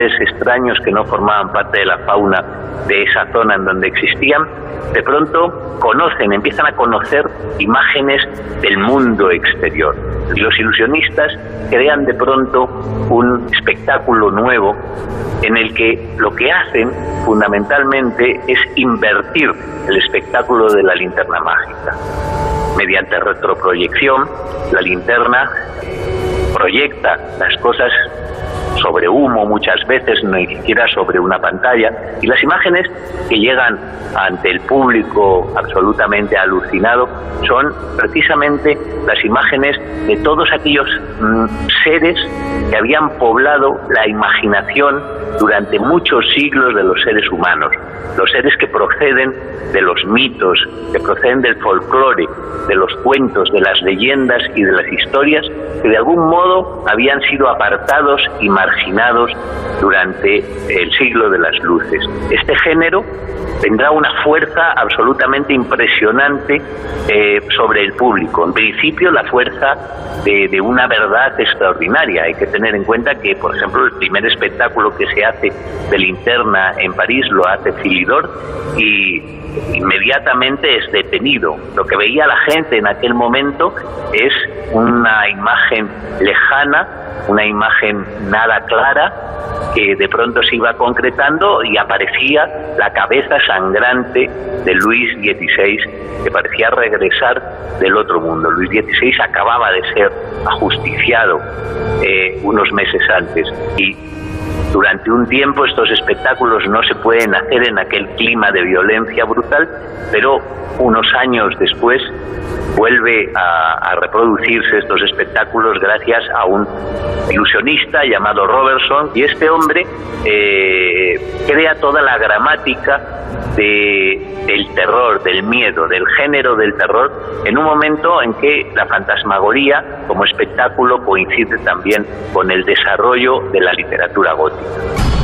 extraños que no formaban parte de la fauna de esa zona en donde existían, de pronto empiezan a conocer imágenes del mundo exterior. Y los ilusionistas crean de pronto un espectáculo nuevo en el que lo que hacen fundamentalmente es invertir el espectáculo de la linterna mágica. Mediante retroproyección, la linterna proyecta las cosas sobre humo muchas veces, ni siquiera sobre una pantalla, y las imágenes que llegan ante el público absolutamente alucinado son precisamente las imágenes de todos aquellos seres que habían poblado la imaginación durante muchos siglos de los seres humanos, los seres que proceden de los mitos, que proceden del folclore, de los cuentos, de las leyendas y de las historias que de algún modo habían sido apartados y marginados durante el siglo de las luces. Este género tendrá una fuerza absolutamente impresionante sobre el público. En principio, la fuerza de una verdad extraordinaria. Hay que tener en cuenta que, por ejemplo, el primer espectáculo que se hace de linterna en París lo hace Philidor y inmediatamente es detenido. Lo que veía la gente en aquel momento es una imagen lejana, una imagen nada clara, que de pronto se iba concretando y aparecía la cabeza sangrante de Luis XVI, que parecía regresar del otro mundo. Luis XVI acababa de ser ajusticiado unos meses antes y durante un tiempo estos espectáculos no se pueden hacer en aquel clima de violencia brutal, pero unos años después vuelve a reproducirse estos espectáculos gracias a un ilusionista llamado Robertson, y este hombre crea toda la gramática del terror, del miedo, del género del terror, en un momento en que la fantasmagoría como espectáculo coincide también con el desarrollo de la literatura gótica.